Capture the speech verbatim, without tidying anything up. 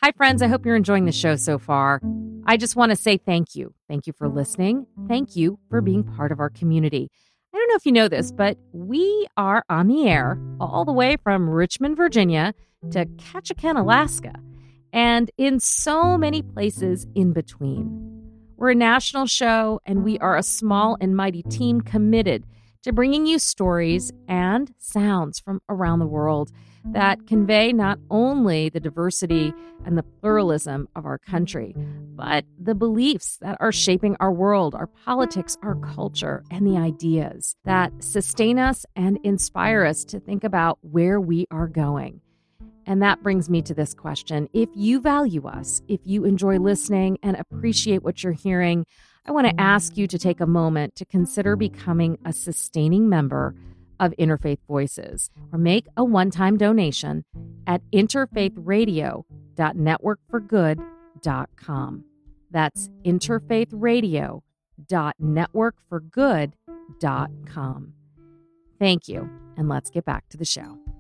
Hi, friends. I hope you're enjoying the show so far. I just want to say thank you. Thank you for listening. Thank you for being part of our community. I don't know if you know this, but we are on the air all the way from Richmond, Virginia to Ketchikan, Alaska, and in so many places in between. We're a national show, and we are a small and mighty team committed to bringing you stories and sounds from around the world that convey not only the diversity and the pluralism of our country, but the beliefs that are shaping our world, our politics, our culture, and the ideas that sustain us and inspire us to think about where we are going. And that brings me to this question. If you value us, if you enjoy listening and appreciate what you're hearing, I want to ask you to take a moment to consider becoming a sustaining member of Interfaith Voices, or make a one-time donation at interfaith radio dot network for good dot com. That's interfaith radio dot network for good dot com. Thank you, and let's get back to the show.